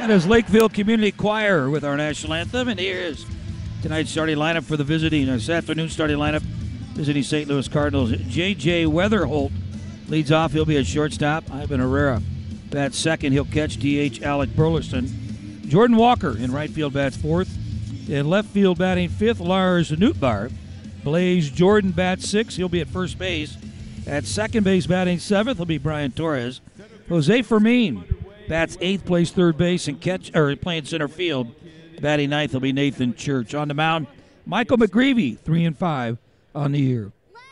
That is Lakeville Community Choir with our national anthem. And here is tonight's starting lineup for the this afternoon starting lineup, visiting St. Louis Cardinals. J.J. Weatherholt leads off. He'll be at shortstop. Ivan Herrera bats second. He'll catch DH Alec Burleson. Jordan Walker in right field bats fourth. In left field batting fifth, Lars Nootbaar. Blaze Jordan bats sixth. He'll be at first base. At second base batting seventh will be Brian Torres. Jose Fermin bats eighth, plays third base, and playing center field. Batting ninth will be Nathan Church. On the mound, Michael McGreevy, 3-5 on the year.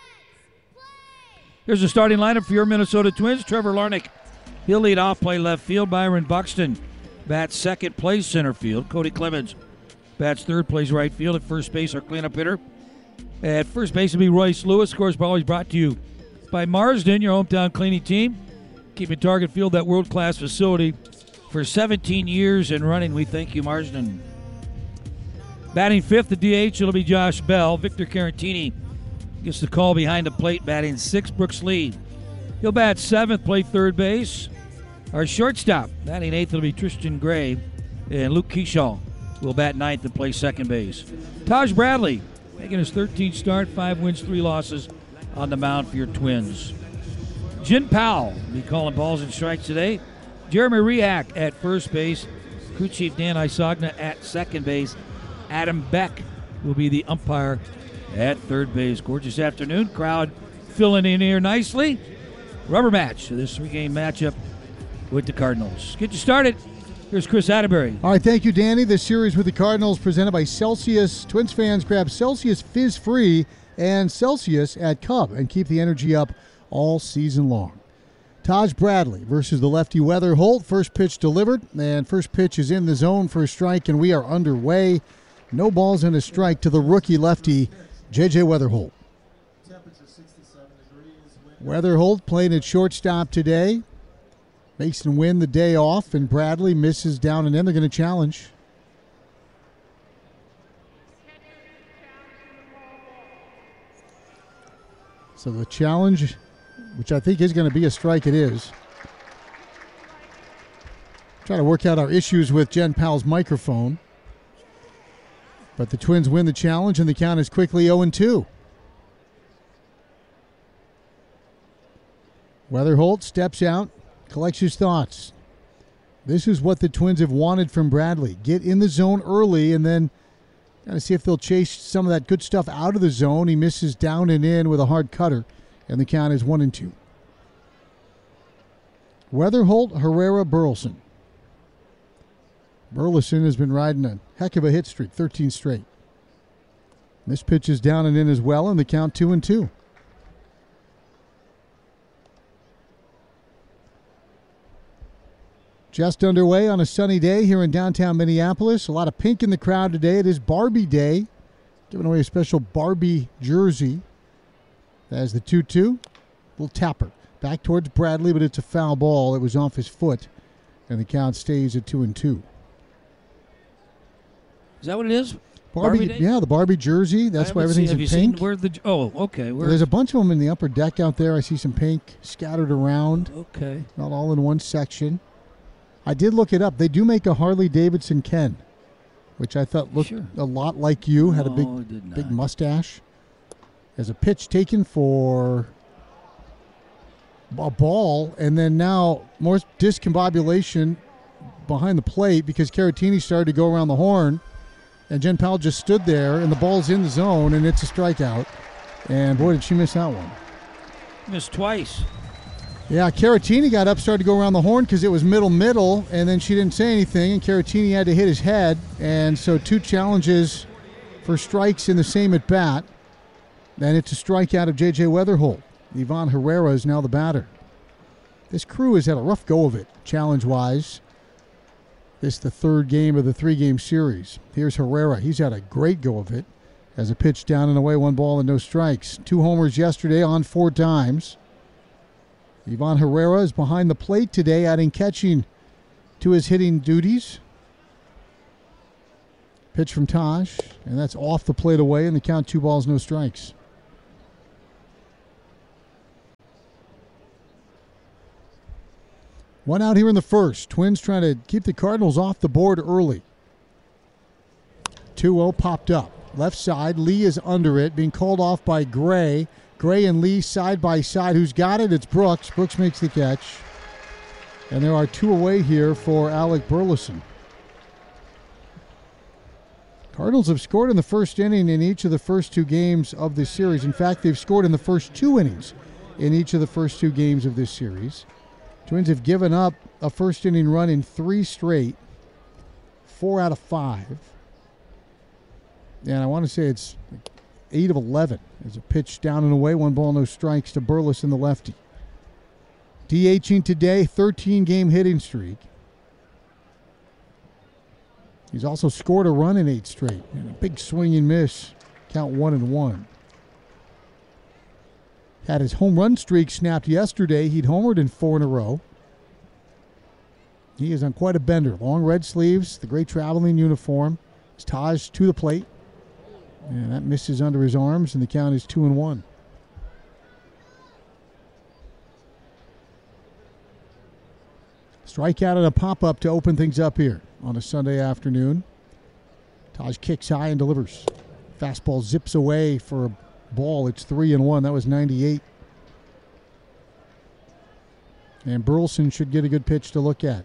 Here's the starting lineup for your Minnesota Twins. Trevor Larnach, he'll lead off, play left field. Byron Buxton bats second, plays center field. Cody Clemens bats third, plays right field. At first base, our cleanup hitter. At first base will be Royce Lewis. Of course, always brought to you by Marsden, your hometown cleaning team. Keeping Target Field that world-class facility for 17 years and running. We thank you, Marsden. Batting fifth, the DH, it'll be Josh Bell. Victor Carantini gets the call behind the plate. Batting sixth, Brooks Lee. He'll bat seventh, play third base. Our shortstop, batting eighth, it'll be Tristan Gray. And Luke Keyshaw will bat ninth and play second base. Taj Bradley making his 13th start, 5 wins, 3 losses on the mound for your Twins. Jin Powell will be calling balls and strikes today. Jeremy Rehak at first base. Crew Chief Dan Isagna at second base. Adam Beck will be the umpire at third base. Gorgeous afternoon. Crowd filling in here nicely. Rubber match of this 3-game matchup with the Cardinals. Get you started. Here's Chris Atterbury. All right, thank you, Danny. This series with the Cardinals presented by Celsius. Twins fans, grab Celsius Fizz Free and Celsius at Cub and keep the energy up all season long. Taj Bradley versus the lefty Weatherholt. First pitch delivered, and first pitch is in the zone for a strike, and we are underway. No balls and a strike to the rookie lefty, J.J. Weatherholt. Weatherholt playing at shortstop today. Mason Wynn the day off, and Bradley misses down and in. They're going to challenge. So the challenge, which I think is going to be a strike, it is. Try to work out our issues with Jen Powell's microphone. But the Twins win the challenge, and the count is quickly 0-2. Weatherholt steps out, collects his thoughts. This is what the Twins have wanted from Bradley. Get in the zone early and then kind of see if they'll chase some of that good stuff out of the zone. He misses down and in with a hard cutter, and the count is 1-2. Weatherholt, Herrera, Burleson. Burleson has been riding a heck of a hit streak, 13 straight. This pitch is down and in as well, and the count 2-2. Just underway on a sunny day here in downtown Minneapolis. A lot of pink in the crowd today. It is Barbie Day. Giving away a special Barbie jersey. As the 2-2. Little tapper. Back towards Bradley, but it's a foul ball. It was off his foot. And the count stays at 2-2. Is that what it is? Barbie Day? Yeah, the Barbie jersey. That's why everything's in pink. Okay. There's a bunch of them in the upper deck out there. I see some pink scattered around. Okay. Not all in one section. I did look it up. They do make a Harley Davidson Ken, which I thought looked a lot like you. Had a big mustache. As a pitch taken for a ball, and then now more discombobulation behind the plate because Caratini started to go around the horn, and Jen Powell just stood there, and the ball's in the zone, and it's a strikeout. And boy, did she miss that one. Missed twice. Yeah, Caratini got up, started to go around the horn because it was middle, and then she didn't say anything, and Caratini had to hit his head. And so 2 challenges for strikes in the same at bat. And it's a strikeout of J.J. Weatherholt. Ivan Herrera is now the batter. This crew has had a rough go of it, challenge-wise. This is the 3rd game of the 3-game series. Here's Herrera. He's had a great go of it. As a pitch down and away, 1 ball and no strikes. 2 homers yesterday on 4 times. Ivan Herrera is behind the plate today, adding catching to his hitting duties. Pitch from Taj, and that's off the plate away, and the count 2 balls, no strikes. One out here in the first. Twins trying to keep the Cardinals off the board early. 2-0 popped up. Left side, Lee is under it, being called off by Gray. Gray and Lee side by side. Who's got it? It's Brooks. Brooks makes the catch. And there are 2 away here for Alec Burleson. Cardinals have scored in the first inning in each of the first 2 games of this series. In fact, they've scored in the first 2 innings in each of the first 2 games of this series. Twins have given up a first inning run in 3 straight, 4 out of 5. And I want to say it's 8 of 11. There's a pitch down and away, 1 ball, no strikes to Burleson, the lefty. DHing today, 13-game hitting streak. He's also scored a run in 8 straight. And a big swing and miss, count 1-1. Had his home run streak snapped yesterday. He'd homered in 4 in a row. He is on quite a bender. Long red sleeves, the gray traveling uniform. It's Taj to the plate. And that misses under his arms, and the count is 2-1. Strikeout and a pop-up to open things up here on a Sunday afternoon. Taj kicks high and delivers. Fastball zips away for a ball. It's 3-1. That was 98. And Burleson should get a good pitch to look at.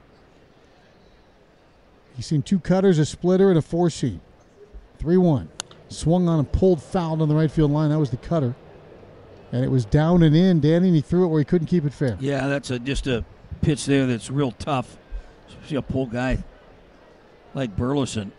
He's seen 2 cutters, a splitter, and a 4-seam. 3-1. Swung on and pulled foul on the right field line. That was the cutter. And it was down and in, Danny, and he threw it where he couldn't keep it fair. Yeah, that's just a pitch there that's real tough. Especially a pull guy like Burleson.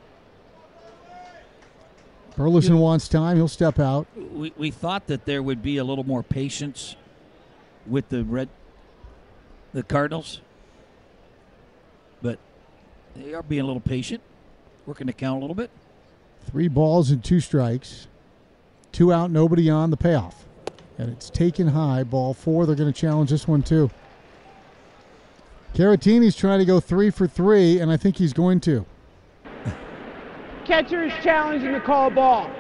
Burleson wants time. He'll step out. We thought that there would be a little more patience with the Cardinals. But they are being a little patient, working the count a little bit. 3 balls and 2 strikes. 2 out, nobody on, the payoff. And it's taken high, ball 4. They're going to challenge this one too. Caratini's trying to go 3 for 3, and I think he's going to. Catcher is challenging the call ball.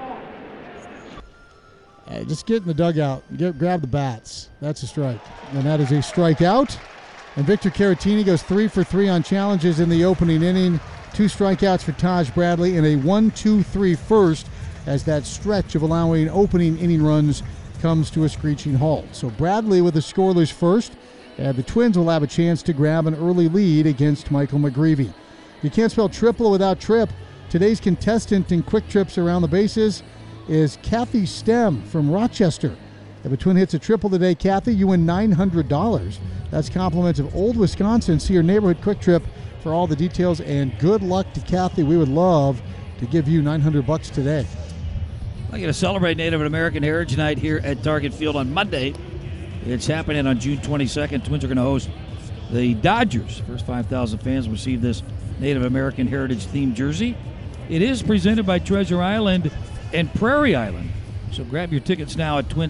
Just get in the dugout. Grab the bats. That's a strike. And that is a strikeout. And Victor Caratini goes 3 for 3 on challenges in the opening inning. 2 strikeouts for Taj Bradley and a 1-2-3 first as that stretch of allowing opening inning runs comes to a screeching halt. So Bradley with a scoreless first, and the Twins will have a chance to grab an early lead against Michael McGreevy. You can't spell triple without trip. Today's contestant in quick trips around the bases is Kathy Stem from Rochester. If a Twin hits a triple today, Kathy, you win $900. That's compliments of Old Wisconsin. See your neighborhood quick trip for all the details, and good luck to Kathy. We would love to give you $900 today. I'm going to celebrate Native American Heritage Night here at Target Field on Monday. It's happening on June 22nd. Twins are going to host the Dodgers. First 5,000 fans receive this Native American Heritage themed jersey. It is presented by Treasure Island and Prairie Island. So grab your tickets now at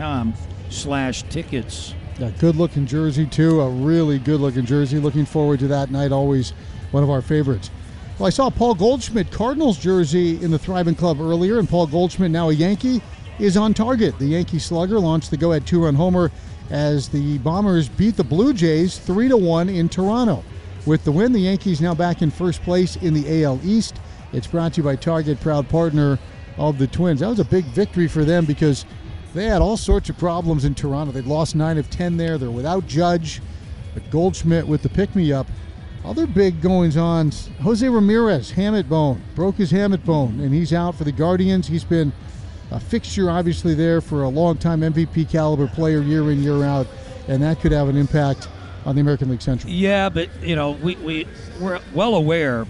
twins.com/tickets. Yeah, good-looking jersey, too. A really good-looking jersey. Looking forward to that night. Always one of our favorites. Well, I saw Paul Goldschmidt Cardinals jersey in the Thriving Club earlier, and Paul Goldschmidt, now a Yankee, is on target. The Yankee slugger launched the go-ahead 2-run homer as the Bombers beat the Blue Jays 3-1 in Toronto. With the win, the Yankees now back in first place in the AL East. It's brought to you by Target, proud partner of the Twins. That was a big victory for them because they had all sorts of problems in Toronto. They'd lost 9 of 10 there. They're without Judge, but Goldschmidt with the pick-me-up. Other big goings-on, Jose Ramirez, hamate bone, broke his hamate bone, and he's out for the Guardians. He's been a fixture, obviously, there for a long-time MVP-caliber player year in, year out, and that could have an impact on the American League Central. Yeah, but, you know, we're well aware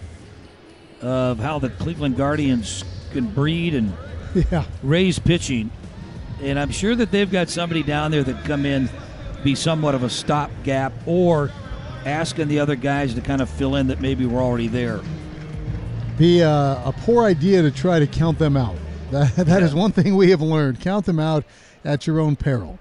of how the Cleveland Guardians can breed and raise pitching. And I'm sure that they've got somebody down there that can come in, be somewhat of a stopgap, or asking the other guys to kind of fill in that maybe were already there. Be a poor idea to try to count them out. That is one thing we have learned. Count them out at your own peril.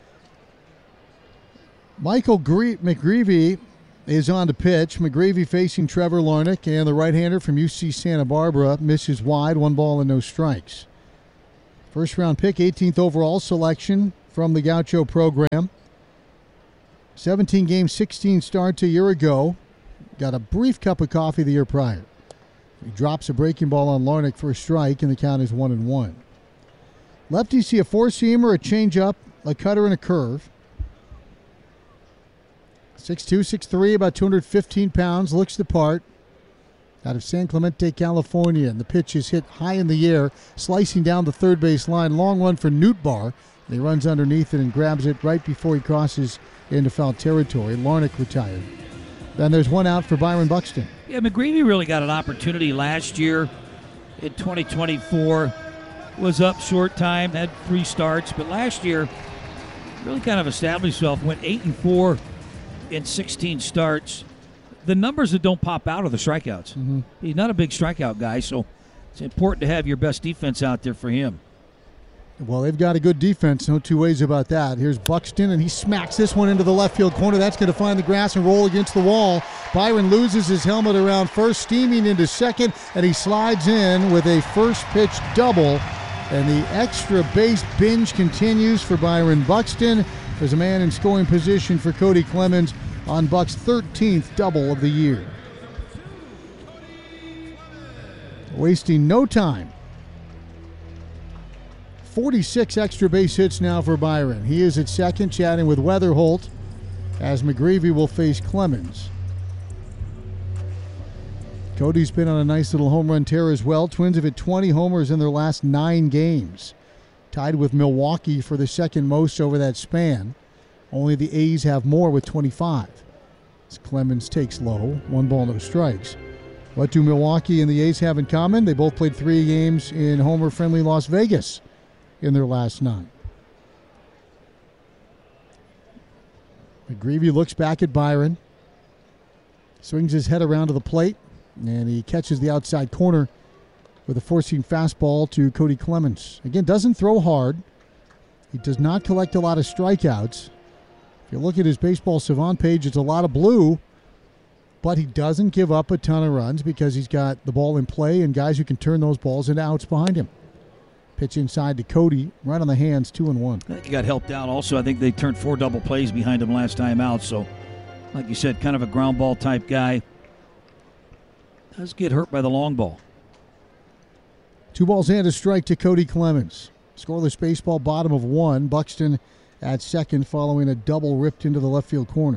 Michael McGreevy is on to pitch. McGreevy facing Trevor Larnach, and the right-hander from UC Santa Barbara misses wide, 1 ball and no strikes. First round pick, 18th overall selection from the Gaucho program. 17 games, 16 starts a year ago. Got a brief cup of coffee the year prior. He drops a breaking ball on Larnach for a strike, and the count is 1-1. Lefties see a four-seamer, a changeup, a cutter, and a curve. 6'2", 6'3", about 215 pounds, looks the part. Out of San Clemente, California, and the pitch is hit high in the air, slicing down the third base line. Long run for Nootbaar. He runs underneath it and grabs it right before he crosses into foul territory. Larnach retired. Then there's one out for Byron Buxton. Yeah, McGreevy really got an opportunity last year in 2024. Was up short time, had 3 starts, but last year really kind of established himself. Went 8-4 in 16 starts. The numbers that don't pop out are the strikeouts. Mm-hmm. He's not a big strikeout guy, so it's important to have your best defense out there for him. Well, they've got a good defense, no two ways about that. Here's Buxton, and he smacks this one into the left field corner. That's going to find the grass and roll against the wall. Byron loses his helmet around first, steaming into second, and he slides in with a first pitch double. And the extra base binge continues for Byron Buxton. There's a man in scoring position for Cody Clemens on Buck's 13th double of the year. Wasting no time. 46 extra base hits now for Byron. He is at second, chatting with Weatherholt as McGreevy will face Clemens. Cody's been on a nice little home run tear as well. Twins have hit 20 homers in their last 9 games. Tied with Milwaukee for the second most over that span. Only the A's have more with 25. As Clemens takes low, 1 ball, no strikes. What do Milwaukee and the A's have in common? They both played 3 games in homer-friendly Las Vegas in their last 9. McGreevy looks back at Byron. Swings his head around to the plate, and he catches the outside corner with a four-seam fastball to Cody Clemens. Again, doesn't throw hard. He does not collect a lot of strikeouts. If you look at his Baseball Savant page, it's a lot of blue, but he doesn't give up a ton of runs because he's got the ball in play and guys who can turn those balls into outs behind him. Pitch inside to Cody, right on the hands, 2-1. I think he got helped out also. I think they turned 4 double plays behind him last time out, so like you said, kind of a ground ball type guy. Does get hurt by the long ball. 2 balls and a strike to Cody Clemens. Scoreless baseball, bottom of 1. Buxton at second following a double ripped into the left field corner.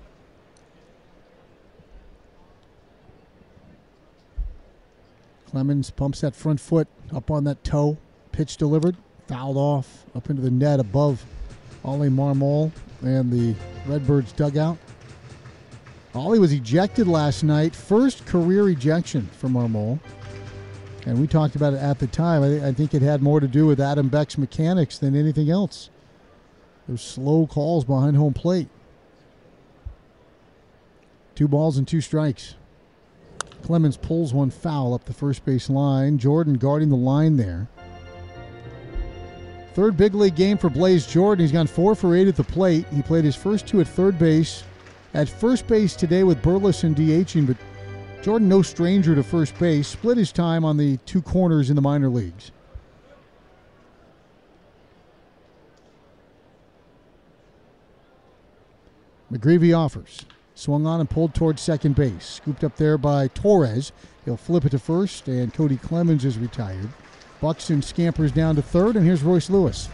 Clemens pumps that front foot up on that toe. Pitch delivered, fouled off up into the net above Ollie Marmol and the Redbirds dugout. Ollie was ejected last night. First career ejection for Marmol. And we talked about it at the time. I think it had more to do with Adam Beck's mechanics than anything else. Those slow calls behind home plate. 2 balls and 2 strikes. Clemens pulls one foul up the first base line. Jordan guarding the line there. Third big league game for Blaze Jordan. He's gone 4 for 8 at the plate. He played his first 2 at third base. At first base today with Burleson DHing, but Jordan no stranger to first base. Split his time on the 2 corners in the minor leagues. McGreevy offers. Swung on and pulled towards second base. Scooped up there by Torres. He'll flip it to first, and Cody Clemens is retired. Buxton scampers down to third, and here's Royce Lewis.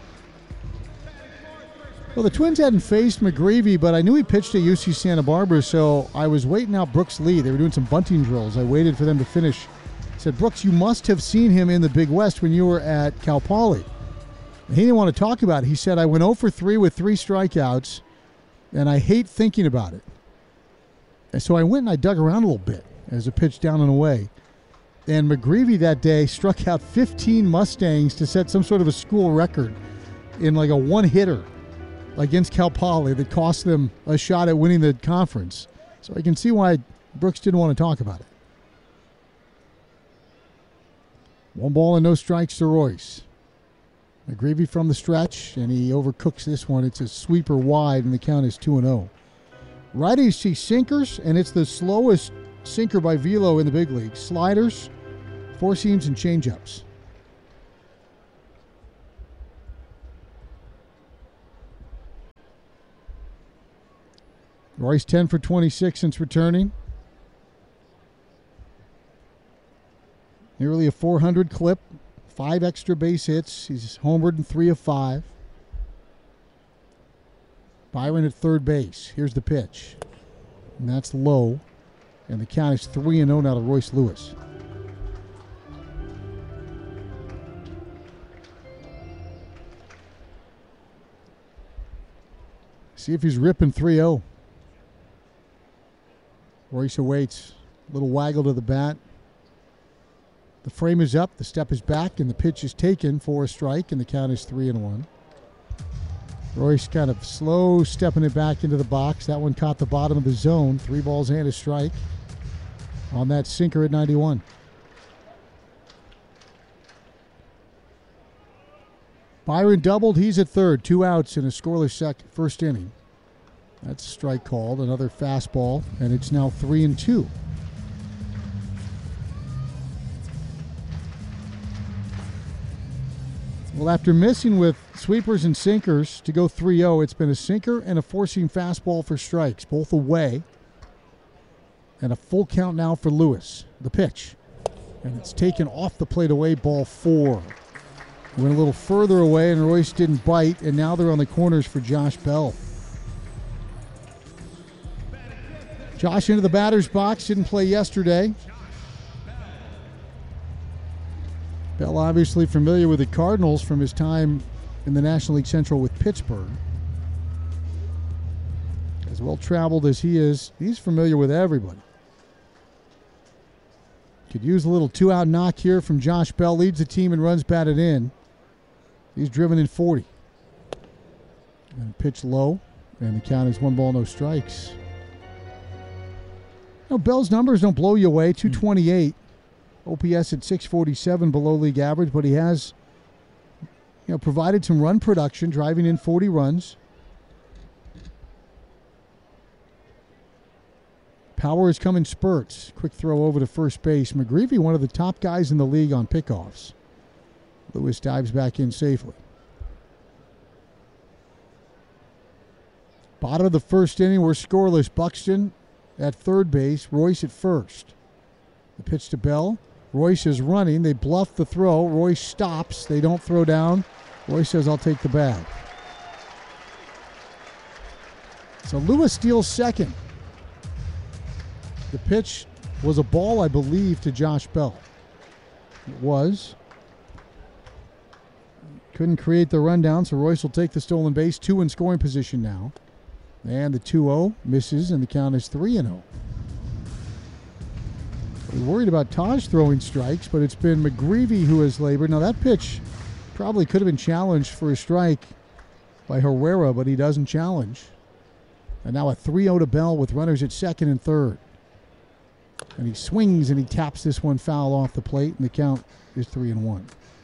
Well, the Twins hadn't faced McGreevy, but I knew he pitched at UC Santa Barbara, so I was waiting out Brooks Lee. They were doing some bunting drills. I waited for them to finish. I said, Brooks, you must have seen him in the Big West when you were at Cal Poly. And he didn't want to talk about it. He said, I went 0 for 3 with 3 strikeouts, and I hate thinking about it. And so I went and I dug around a little bit as a pitch down and away. And McGreevy that day struck out 15 Mustangs to set some sort of a school record in like a one-hitter against Cal Poly that cost them a shot at winning the conference. So I can see why Brooks didn't want to talk about it. 1 ball and no strikes to Royce. McGreevy from the stretch, and he overcooks this one. It's a sweeper wide, and the count is 2-0. Righties see sinkers, and it's the slowest sinker by velo in the big league. Sliders, 4 seams, and changeups. Royce 10 for 26 since returning. Nearly a 400 clip. 5 extra base hits. He's homered in 3 of 5. Byron at third base. Here's the pitch. And that's low. And the count is 3-0 now to Royce Lewis. See if he's ripping 3-0. Royce awaits. A little waggle to the bat. The frame is up, the step is back, and the pitch is taken for a strike, and the count is 3-1. Royce kind of slow stepping it back into the box. That one caught the bottom of the zone. 3 balls and a strike on that sinker at 91. Byron doubled. He's at third. 2 outs in a scoreless first inning. That's a strike called. Another fastball, and it's now 3-2. Well, after missing with sweepers and sinkers to go 3-0, it's been a sinker and a four-seam fastball for strikes, both away. And a full count now for Lewis. The pitch. And it's taken off the plate away, ball 4. Went a little further away, and Royce didn't bite, and now they're on the corners for Josh Bell. Josh into the batter's box, didn't play yesterday. Bell obviously familiar with the Cardinals from his time in the National League Central with Pittsburgh. As well-traveled as he is, he's familiar with everybody. Could use a little 2-out knock here from Josh Bell. Leads the team in runs batted in. He's driven in 40. And pitch low, and the count is 1 ball, no strikes. No, Bell's numbers don't blow you away. 228. OPS at 647, below league average, but he has, provided some run production, driving in 40 runs. Power has come in spurts. Quick throw over to first base. McGreevy, one of the top guys in the league on pickoffs. Lewis dives back in safely. Bottom of the first inning, we're scoreless. Buxton at third base, Royce at first. The pitch to Bell. Royce is running. They bluff the throw. Royce stops. They don't throw down. Royce says, I'll take the bag. So Lewis steals second. The pitch was a ball, I believe, to Josh Bell. It was. Couldn't create the rundown, so Royce will take the stolen base. 2 in scoring position now. And the 2-0 misses, and the count is 3-0. We're worried about Taj throwing strikes, but it's been McGreevy who has labored. Now, that pitch probably could have been challenged for a strike by Herrera, but he doesn't challenge. And now a 3-0 to Bell with runners at second and third. And he swings and he taps this one foul off the plate, and the count is 3-1.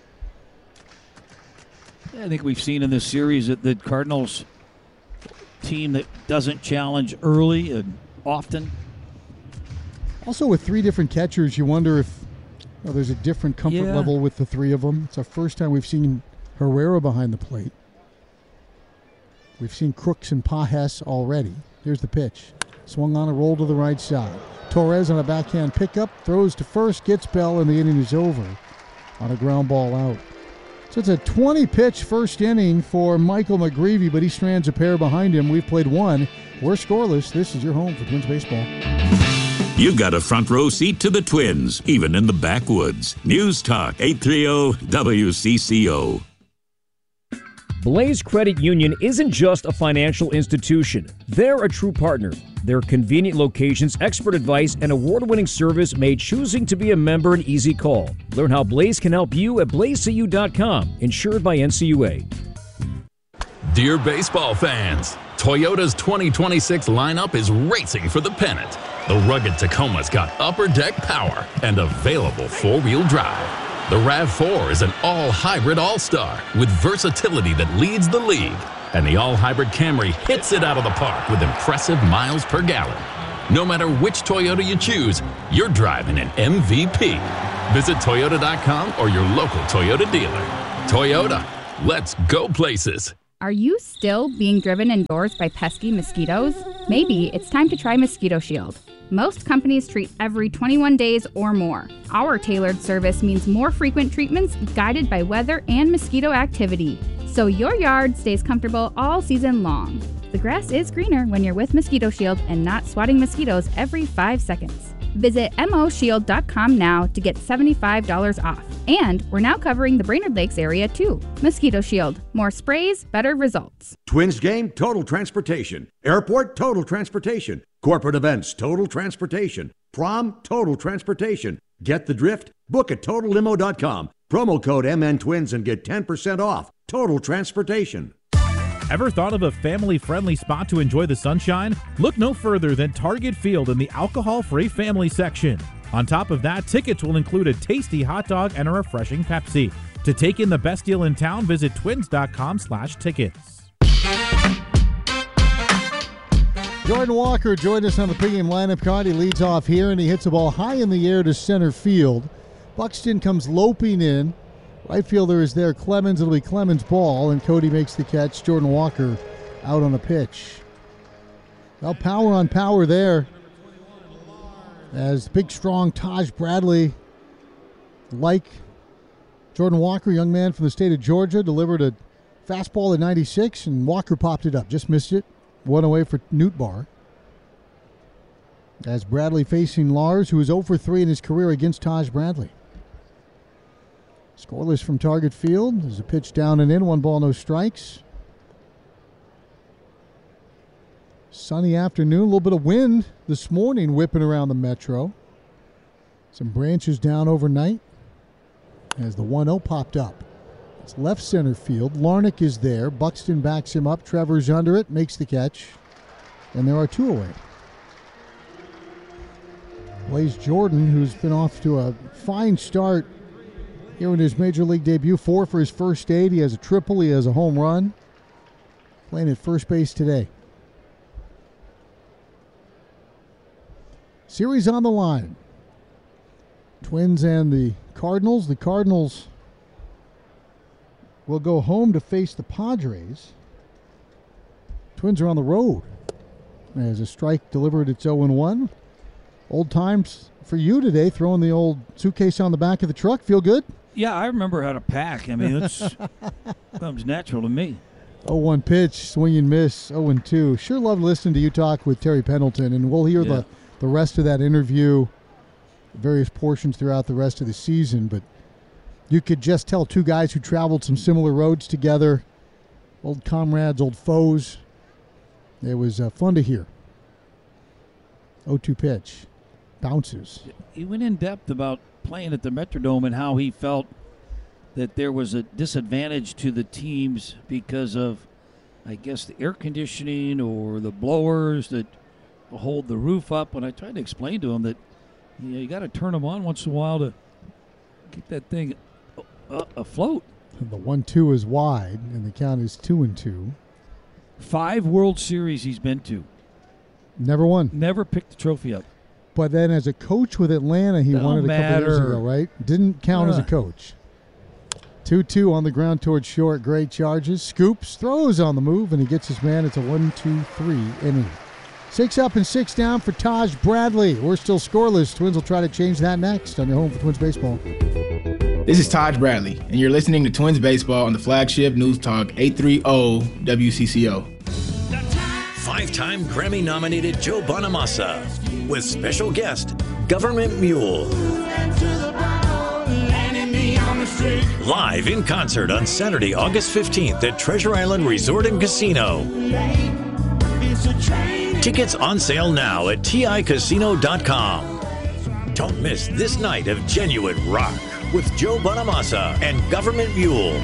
I think we've seen in this series that the Cardinals team that doesn't challenge early and often. Also, with 3 different catchers, you wonder if there's a different comfort level with the 3 of them. It's our first time we've seen Herrera behind the plate. We've seen Crooks and Pajes already. Here's the pitch. Swung on a roll to the right side. Torres on a backhand pickup, throws to first, gets Bell, and the inning is over on a ground ball out. So it's a 20-pitch first inning for Michael McGreevy, but he strands a pair behind him. We've played 1. We're scoreless. This is your home for Twins baseball. You've got a front row seat to the Twins, even in the backwoods. News Talk 830 WCCO. Blaze Credit Union isn't just a financial institution. They're a true partner. Their convenient locations, expert advice, and award-winning service made choosing to be a member an easy call. Learn how Blaze can help you at blazecu.com. Insured by NCUA. Dear baseball fans, Toyota's 2026 lineup is racing for the pennant. The rugged Tacoma's got upper deck power and available four-wheel drive. The RAV4 is an all-hybrid all-star with versatility that leads the league. And the all-hybrid Camry hits it out of the park with impressive miles per gallon. No matter which Toyota you choose, you're driving an MVP. Visit Toyota.com or your local Toyota dealer. Toyota, let's go places. Are you still being driven indoors by pesky mosquitoes? Maybe it's time to try Mosquito Shield. Most companies treat every 21 days or more. Our tailored service means more frequent treatments guided by weather and mosquito activity, so your yard stays comfortable all season long. The grass is greener when you're with Mosquito Shield and not swatting mosquitoes every 5 seconds. Visit moshield.com now to get $75 off. And we're now covering the Brainerd Lakes area too. Mosquito Shield. More sprays, better results. Twins game, Total Transportation. Airport, Total Transportation. Corporate events, Total Transportation. Prom, Total Transportation. Get the drift? Book at TotalLimo.com. Promo code MNTwins and get 10% off. Total Transportation. Ever thought of a family-friendly spot to enjoy the sunshine? Look no further than Target Field in the alcohol-free family section. On top of that, tickets will include a tasty hot dog and a refreshing Pepsi. To take in the best deal in town, visit twins.com/tickets. Jordan Walker joined us on the pregame lineup card. He leads off here, and he hits the ball high in the air to center field. Buxton comes loping in. Right fielder is there, Clemens. It'll be Clemens' ball, and Cody makes the catch. Jordan Walker out on the pitch. Well, power on power there. As big, strong Taj Bradley, like Jordan Walker, young man from the state of Georgia, delivered a fastball at 96, and Walker popped it up. Just missed it. One away for Newt Bar. As Bradley facing Lars, who is 0 for 3 in his career against Taj Bradley. Scoreless from Target Field. There's a pitch down and in. 1 ball, no strikes. Sunny afternoon. A little bit of wind this morning whipping around the metro. Some branches down overnight as the 1-0 popped up. It's left center field. Larnach is there. Buxton backs him up. Trevor's under it. Makes the catch. And there are 2 away. Blaze Jordan, who's been off to a fine start here in his Major League debut. 4 for his first 8. He has a triple. He has a home run. Playing at first base today. Series on the line. Twins and the Cardinals. The Cardinals will go home to face the Padres. Twins are on the road. As a strike delivered, it's 0-1. Old times for you today, throwing the old suitcase on the back of the truck. Feel good? Yeah, I remember how to pack. I mean, it's comes natural to me. 0-1 pitch, swing and miss, 0-2. Sure love listening to you talk with Terry Pendleton, and we'll hear the rest of that interview, various portions throughout the rest of the season, but you could just tell 2 guys who traveled some similar roads together, old comrades, old foes. It was fun to hear. 0-2 pitch. Bounces. He went in depth about playing at the Metrodome and how he felt that there was a disadvantage to the teams because of, I guess, the air conditioning or the blowers that hold the roof up. And I tried to explain to him that you got to turn them on once in a while to keep that thing afloat. And the 1-2 is wide, and the count is 2-2. 5 World Series he's been to. Never won. Never picked the trophy up. But then as a coach with Atlanta, he won it a couple years ago, right? Didn't count as a coach. 2-2 on the ground towards short. Great charges. Scoops, throws on the move, and he gets his man. It's a 1-2-3 inning. 6 up and 6 down for Taj Bradley. We're still scoreless. Twins will try to change that next on your home for Twins Baseball. This is Taj Bradley, and you're listening to Twins Baseball on the flagship News Talk 830 WCCO. 5-time Grammy-nominated Joe Bonamassa with special guest Government Mule. Live in concert on Saturday, August 15th at Treasure Island Resort and Casino. Tickets on sale now at TICasino.com. Don't miss this night of genuine rock with Joe Bonamassa and Government Mule.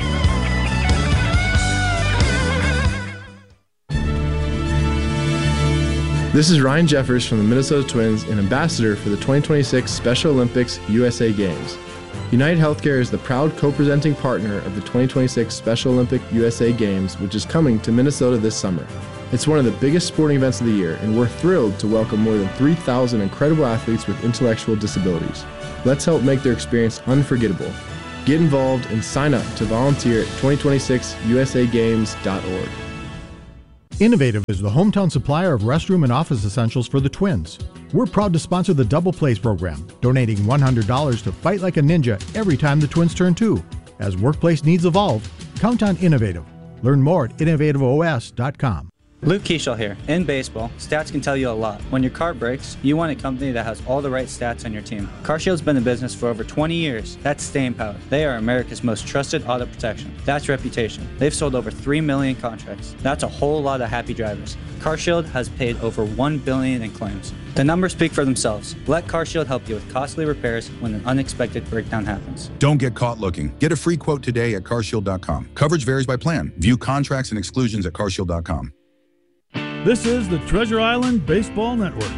This is Ryan Jeffers from the Minnesota Twins and ambassador for the 2026 Special Olympics USA Games. United Healthcare is the proud co-presenting partner of the 2026 Special Olympic USA Games, which is coming to Minnesota this summer. It's one of the biggest sporting events of the year, and we're thrilled to welcome more than 3,000 incredible athletes with intellectual disabilities. Let's help make their experience unforgettable. Get involved and sign up to volunteer at 2026usagames.org. Innovative is the hometown supplier of restroom and office essentials for the Twins. We're proud to sponsor the Double Plays program, donating $100 to Fight Like a Ninja every time the Twins turn 2. As workplace needs evolve, count on Innovative. Learn more at innovativeos.com. Luke Keishel here. In baseball, stats can tell you a lot. When your car breaks, you want a company that has all the right stats on your team. CarShield's been in business for over 20 years. That's staying power. They are America's most trusted auto protection. That's reputation. They've sold over 3 million contracts. That's a whole lot of happy drivers. CarShield has paid over $1 billion in claims. The numbers speak for themselves. Let CarShield help you with costly repairs when an unexpected breakdown happens. Don't get caught looking. Get a free quote today at carshield.com. Coverage varies by plan. View contracts and exclusions at carshield.com. This is the Treasure Island Baseball Network.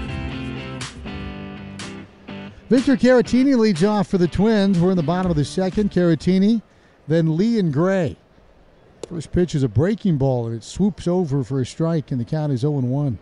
Victor Caratini leads off for the Twins. We're in the bottom of the second. Caratini, then Lee and Gray. First pitch is a breaking ball, and it swoops over for a strike, and the count is 0-1.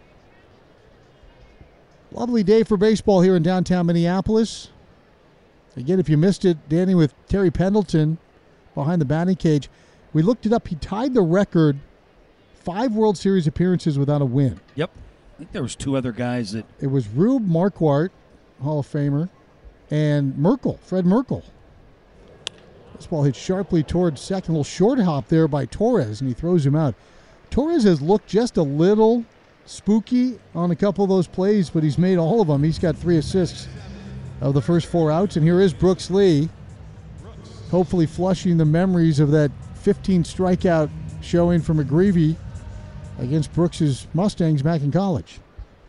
Lovely day for baseball here in downtown Minneapolis. Again, if you missed it, Danny, with Terry Pendleton behind the batting cage. We looked it up. He tied the record, 5 World Series appearances without a win. Yep. I think there was 2 other guys that... It was Rube Marquardt, Hall of Famer, and Merkle, Fred Merkle. This ball hit sharply towards second. A little short hop there by Torres, and he throws him out. Torres has looked just a little spooky on a couple of those plays, but he's made all of them. He's got 3 assists of the first 4 outs, and here is Brooks Lee, hopefully flushing the memories of that 15 strikeout showing from McGreevy against Brooks's Mustangs back in college.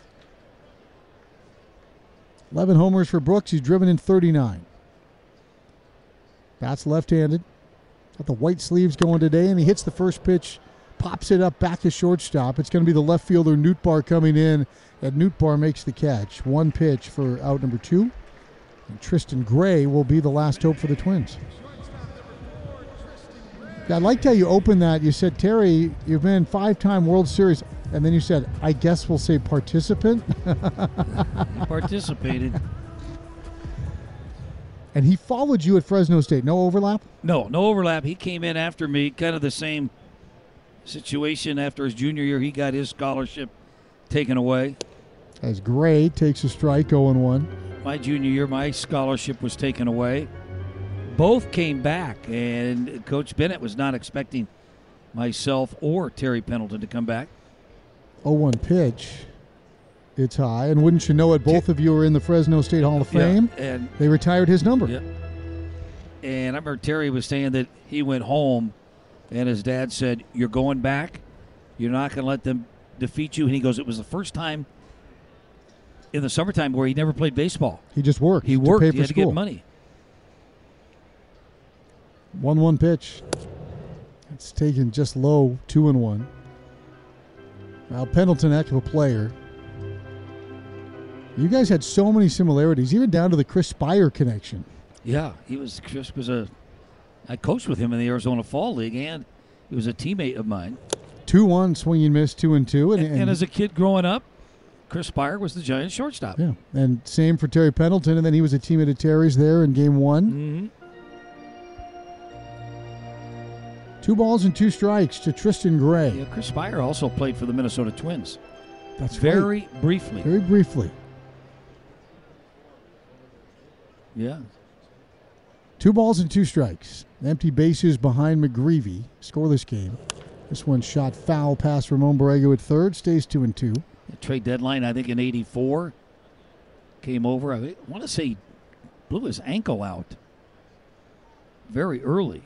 11 homers for Brooks. He's driven in 39. Bats left-handed. Got the white sleeves going today, and he hits the first pitch, pops it up back to shortstop. It's going to be the left fielder Nootbaar coming in, and Nootbaar makes the catch. 1 pitch for out number 2. And Tristan Gray will be the last hope for the Twins. I liked how you opened that. You said, Terry, you've been 5-time World Series. And then you said, I guess we'll say participant. Participated. And he followed you at Fresno State. No overlap? No overlap. He came in after me. Kind of the same situation after his junior year. He got his scholarship taken away. As Gray takes a strike, 0-1. My junior year, my scholarship was taken away. Both came back, and Coach Bennett was not expecting myself or Terry Pendleton to come back. 0-1 pitch. It's high, and wouldn't you know it, both of you are in the Fresno State Hall of Fame. Yeah, and they retired his number. Yeah. And I remember Terry was saying that he went home, and his dad said, you're going back. You're not going to let them defeat you. And he goes, it was the first time in the summertime where he never played baseball. He just worked. He worked. To pay he for had school. to get money. 1-1 pitch. It's taken just low, 2-1. Now, Pendleton, heck of a player. You guys had so many similarities, even down to the Chris Spire connection. Yeah, Chris was I coached with him in the Arizona Fall League, and he was a teammate of mine. 2-1, swinging miss, 2-2. And as a kid growing up, Chris Spire was the Giants shortstop. Yeah, and same for Terry Pendleton, and then he was a teammate of Terry's there in Game 1. Mm-hmm. 2 balls and 2 strikes to Tristan Gray. Yeah, Chris Spire also played for the Minnesota Twins. That's very briefly. Very briefly. Yeah. 2 balls and 2 strikes. Empty bases behind McGreevy. Scoreless game. This one shot foul past Ramon Borrego at third. Stays 2-2. The trade deadline, I think, in '84. Came over. I want to say blew his ankle out very early.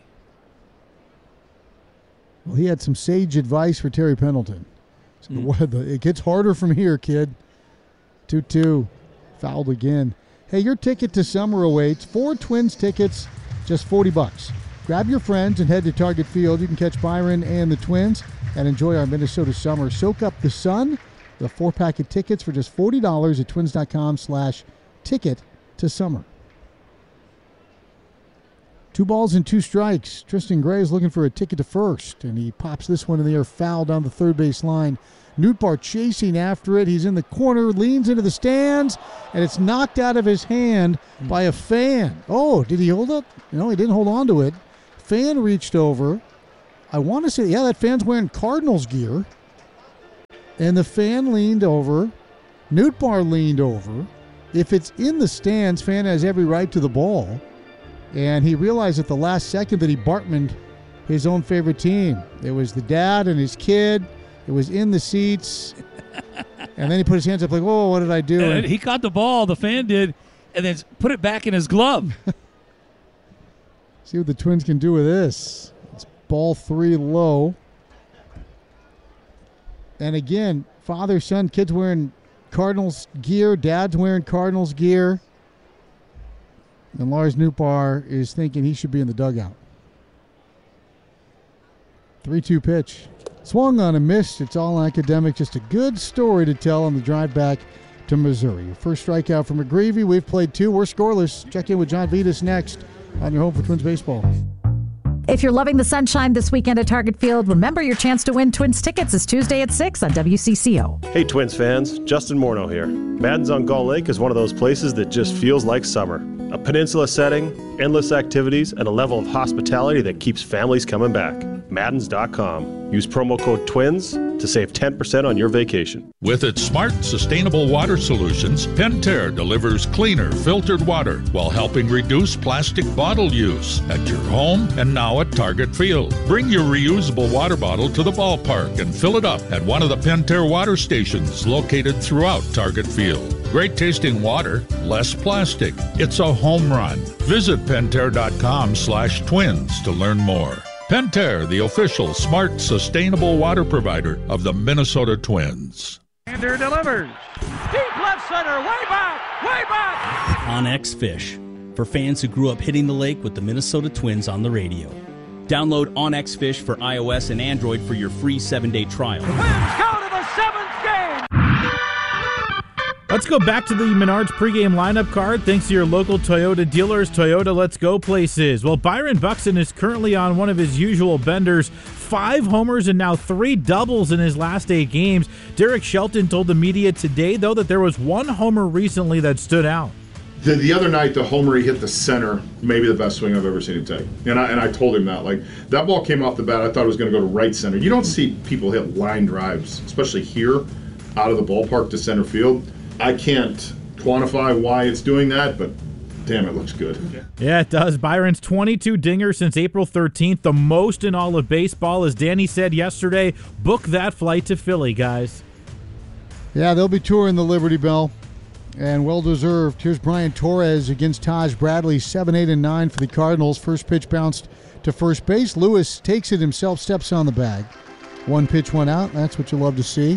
Well, he had some sage advice for Terry Pendleton. So it gets harder from here, kid. 2-2. Fouled again. Hey, your ticket to summer awaits. 4 Twins tickets, just $40. Grab your friends and head to Target Field. You can catch Byron and the Twins and enjoy our Minnesota summer. Soak up the sun. The 4-pack of tickets for just $40 at twins.com/ticket to summer. 2 balls and 2 strikes. Tristan Gray is looking for a ticket to first, and he pops this one in the air, foul down the third base line. Nootbaar chasing after it. He's in the corner, leans into the stands, and it's knocked out of his hand by a fan. Oh, did he hold it? No, he didn't hold on to it. Fan reached over. I want to say, yeah, that fan's wearing Cardinals gear. And the fan leaned over. Nootbaar leaned over. If it's in the stands, fan has every right to the ball. And he realized at the last second that he Bartmaned his own favorite team. It was the dad and his kid. It was in the seats. And then he put his hands up like, "Oh, what did I do?" And he caught the ball, the fan did, and then put it back in his glove. See what the Twins can do with this. It's ball 3 low. And again, father, son, kids wearing Cardinals gear. Dad's wearing Cardinals gear. And Lars Nootbaar is thinking he should be in the dugout. 3-2 pitch. Swung on and missed. It's all academic. Just a good story to tell on the drive back to Missouri. First strikeout from McGreevy. We've played 2. We're scoreless. Check in with John Vitas next on your home for Twins baseball. If you're loving the sunshine this weekend at Target Field, remember your chance to win Twins tickets is Tuesday at 6 on WCCO. Hey Twins fans, Justin Morneau here. Madden's on Gull Lake is one of those places that just feels like summer. A peninsula setting, endless activities, and a level of hospitality that keeps families coming back. Maddens.com. Use promo code TWINS to save 10% on your vacation. With its smart, sustainable water solutions, Pentair delivers cleaner, filtered water while helping reduce plastic bottle use at your home and now at Target Field. Bring your reusable water bottle to the ballpark and fill it up at one of the Pentair water stations located throughout Target Field. Great tasting water, less plastic. It's a home run. Visit Pentair.com/twins to learn more. Pentair, the official smart, sustainable water provider of the Minnesota Twins. Sander delivers. Deep left center, way back, way back. OnX Fish, for fans who grew up hitting the lake with the Minnesota Twins on the radio. Download OnX Fish for iOS and Android for your free 7-day trial. Twins go to the 7th game. Let's go back to the Menards pregame lineup card. Thanks to your local Toyota dealers. Toyota, let's go places. Well, Byron Buxton is currently on one of his usual benders. 5 homers and now 3 doubles in his last 8 games. Derek Shelton told the media today, though, that there was 1 homer recently that stood out. The other night, the homer he hit the center, maybe the best swing I've ever seen him take. And I told him that. Like, that ball came off the bat, I thought it was going to go to right center. You don't see people hit line drives, especially here, out of the ballpark to center field. I can't quantify why it's doing that, but damn, it looks good. Yeah, it does. Byron's 22 dingers since April 13th, the most in all of baseball. As Danny said yesterday, book that flight to Philly, guys. Yeah, they'll be touring the Liberty Bell, and well-deserved. Here's Brian Torres against Taj Bradley, 7, 8, and 9 for the Cardinals. First pitch bounced to first base. Lewis takes it himself, steps on the bag. 1 pitch, 1 out. That's what you love to see.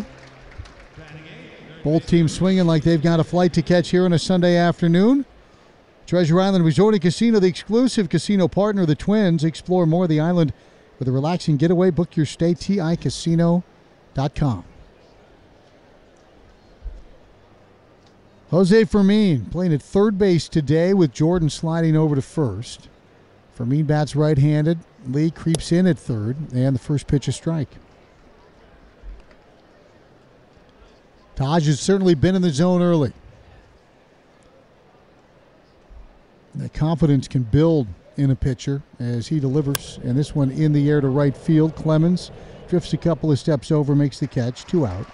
Both teams swinging like they've got a flight to catch here on a Sunday afternoon. Treasure Island Resort and Casino, the exclusive casino partner of the Twins. Explore more of the island with a relaxing getaway. Book your stay, TICasino.com. Jose Fermin playing at third base today with Jordan sliding over to first. Fermin bats right-handed. Lee creeps in at third, and the first pitch a strike. Taj has certainly been in the zone early. That confidence can build in a pitcher as he delivers. And this one in the air to right field. Clemens drifts a couple of steps over, makes the catch, 2 out.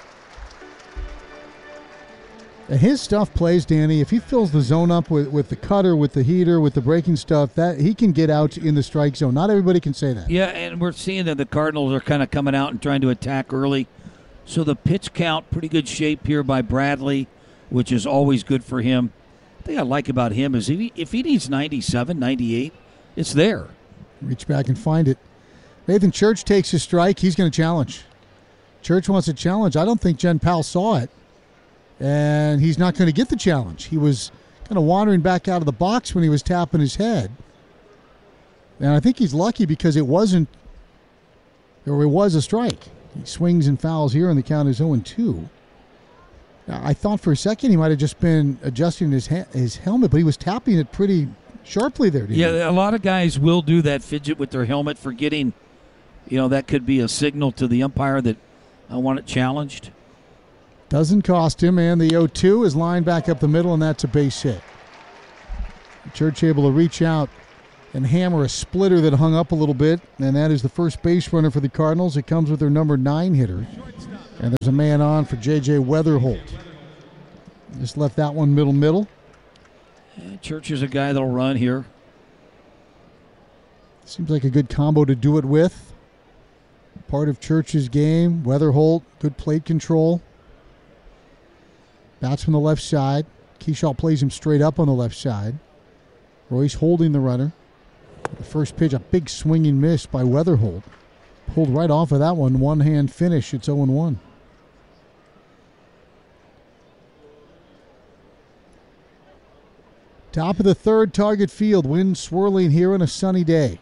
And his stuff plays, Danny. If he fills the zone up with the cutter, with the heater, with the breaking stuff, that he can get out in the strike zone. Not everybody can say that. Yeah, and we're seeing that the Cardinals are kind of coming out and trying to attack early. So the pitch count, pretty good shape here by Bradley, which is always good for him. The thing I like about him is if he needs 97, 98, it's there. Reach back and find it. Nathan Church takes a strike. He's going to challenge. Church wants a challenge. I don't think Jen Powell saw it, and he's not going to get the challenge. He was kind of wandering back out of the box when he was tapping his head. And I think he's lucky because it was a strike. He swings and fouls here, and the count is 0-2. I thought for a second he might have just been adjusting his helmet, but he was tapping it pretty sharply there. Yeah, a lot of guys will do that, fidget with their helmet, forgetting, that could be a signal to the umpire that I want it challenged. Doesn't cost him, and the 0-2 is lined back up the middle, and that's a base hit. Church able to reach out and hammer a splitter that hung up a little bit, and that is the first base runner for the Cardinals. It comes with their number 9 hitter, and there's a man on for J.J. Weatherholt. Just left that one middle. Yeah, Church is a guy that'll run here. Seems like a good combo to do it with. Part of Church's game. Weatherholt, good plate control. Bats from the left side. Keyshaw plays him straight up on the left side. Royce holding the runner. The first pitch, a big swinging miss by Weatherholt. Pulled right off of that one. One-hand finish. It's 0-1. Top of the third, Target Field. Wind swirling here on a sunny day.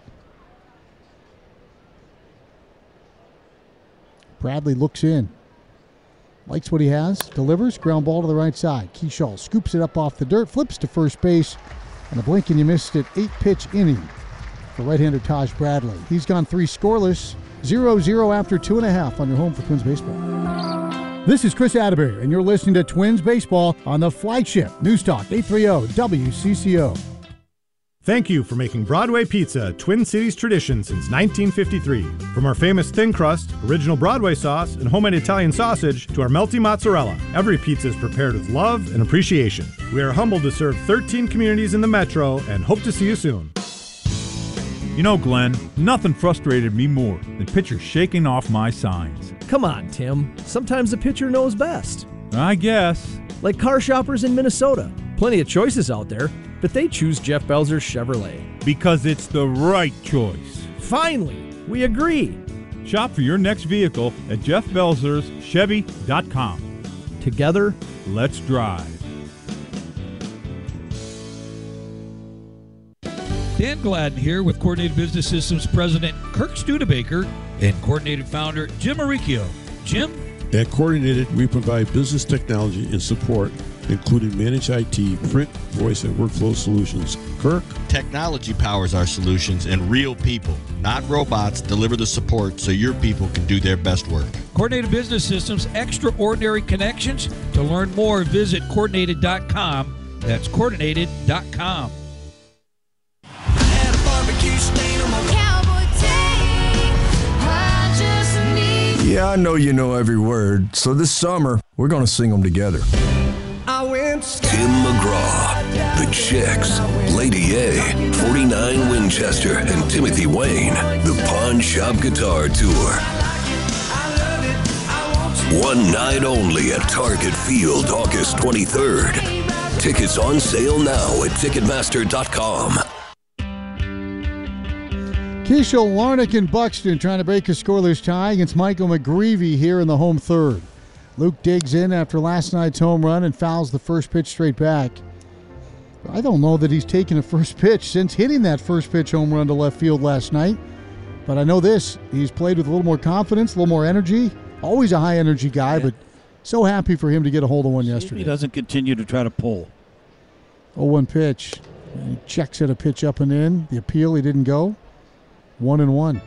Bradley looks in. Likes what he has. Delivers. Ground ball to the right side. Keyshaw scoops it up off the dirt. Flips to first base. And a blink and you missed it. 8-pitch inning for right-hander Taj Bradley. He's gone 3 scoreless. 0-0 after 2.5 on your home for Twins Baseball. This is Chris Atterbury, and you're listening to Twins Baseball on the flagship News Talk 830 WCCO. Thank you for making Broadway Pizza a Twin Cities tradition since 1953. From our famous thin crust, original Broadway sauce, and homemade Italian sausage to our melty mozzarella, every pizza is prepared with love and appreciation. We are humbled to serve 13 communities in the metro and hope to see you soon. You know, Glenn, nothing frustrated me more than pitchers shaking off my signs. Come on, Tim. Sometimes the pitcher knows best. I guess. Like car shoppers in Minnesota. Plenty of choices out there, but they choose Jeff Belzer's Chevrolet. Because it's the right choice. Finally, we agree. Shop for your next vehicle at Jeff Belzer's Chevy.com. Together, let's drive. Dan Gladden here with Coordinated Business Systems President Kirk Studebaker and Coordinated Founder Jim Maricchio. Jim? At Coordinated, we provide business technology and support, including managed IT, print, voice, and workflow solutions. Kirk? Technology powers our solutions, and real people, not robots, deliver the support so your people can do their best work. Coordinated Business Systems, extraordinary connections. To learn more, visit coordinated.com. That's coordinated.com. Yeah, I know you know every word, so this summer, we're going to sing them together. Tim McGraw, The Chicks, Lady A, 49 Winchester, and Timothy Wayne, the Pawn Shop Guitar Tour. One night only at Target Field, August 23rd. Tickets on sale now at Ticketmaster.com. Keyshaw, Larnach, and Buxton trying to break a scoreless tie against Michael McGreevy here in the home third. Luke digs in after last night's home run and fouls the first pitch straight back. I don't know that he's taken a first pitch since hitting that first pitch home run to left field last night. But I know this, he's played with a little more confidence, a little more energy. Always a high-energy guy, but so happy for him to get a hold of one yesterday. He doesn't continue to try to pull. 0-1 pitch. He checks at a pitch up and in. The appeal, he didn't go. 1-1.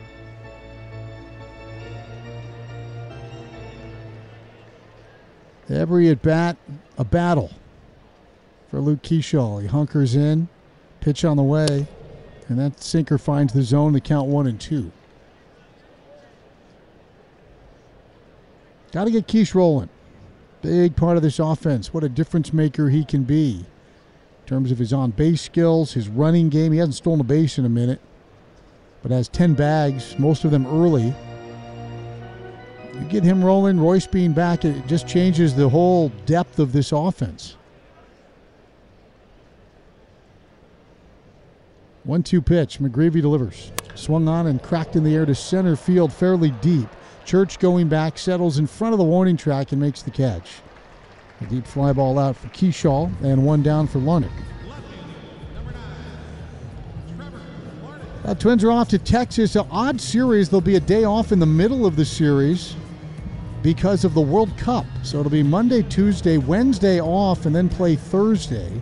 Every at bat, a battle for Luke Keyshaw. He hunkers in, pitch on the way, and that sinker finds the zone to count 1-2. Got to get Keish rolling. Big part of this offense. What a difference maker he can be in terms of his on-base skills, his running game. He hasn't stolen a base in a minute, but has 10 bags, most of them early. You get him rolling, Royce being back, it just changes the whole depth of this offense. 1-2 pitch. McGreevy delivers. Swung on and cracked in the air to center field fairly deep. Church going back, settles in front of the warning track and makes the catch. A deep fly ball out for Keyshaw and one down for Larnach. Twins are off to Texas. An odd series. There'll be a day off in the middle of the series because of the World Cup. So it'll be Monday, Tuesday, Wednesday off, and then play Thursday.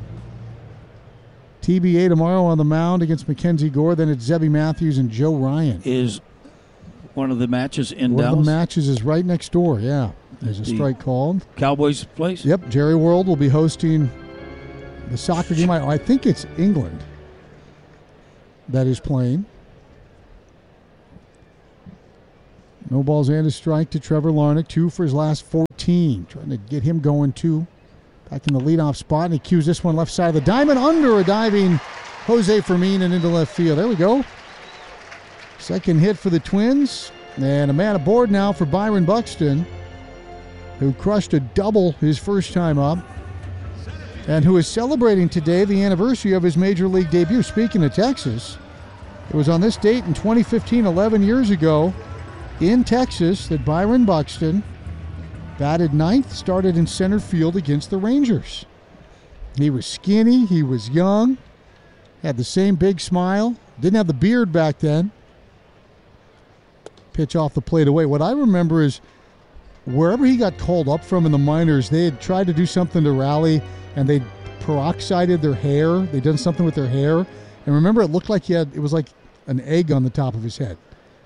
TBA tomorrow on the mound against Mackenzie Gore. Then it's Zebby Matthews and Joe Ryan. Is one of the matches in Dallas? Dallas? One of the matches is right next door, yeah. There's a strike called. Cowboys place? Yep, Jerry World will be hosting the soccer game. I think it's England. that is playing. No balls and a strike to Trevor Larnach, 2 for his last 14. Trying to get him going, too. Back in the leadoff spot, and he cues this one left side of the diamond under a diving Jose Fermin and into left field. There we go. Second hit for the Twins, and a man aboard now for Byron Buxton, who crushed a double his first time up, and who is celebrating today the anniversary of his Major League debut. Speaking of Texas, it was on this date in 2015, 11 years ago, in Texas, that Byron Buxton batted ninth, started in center field against the Rangers. He was skinny, he was young, had the same big smile, didn't have the beard back then. Pitch off the plate away. What I remember is wherever he got called up from in the minors, they had tried to do something to rally, and they peroxided their hair. They'd done something with their hair. And remember, it looked like it was like an egg on the top of his head.